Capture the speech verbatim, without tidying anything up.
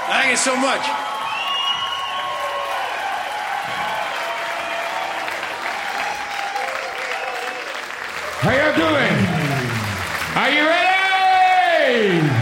Thank you so much. How y'all doing? Are you ready?